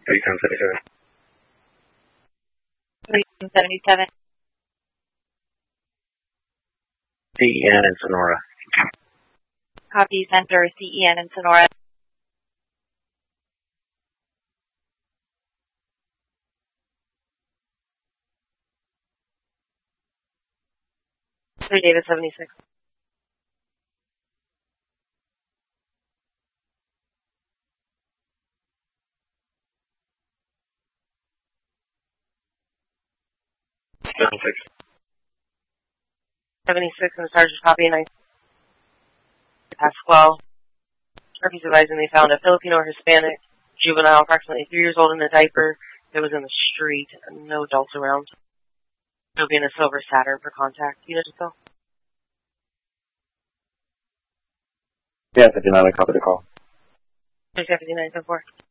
3777. 377. CEN in Sonora. Copy Center CEN in Sonora. David 76. Six. 76 and the Sergeant copy 9. Pasquale. Sharpies advising they found a Filipino or Hispanic juvenile, approximately 3 years old, in a diaper that was in the street. No adults around. It'll be in a silver Saturn for contact. You know to tell? Yeah, 59, I copy the call. 59, 10-4.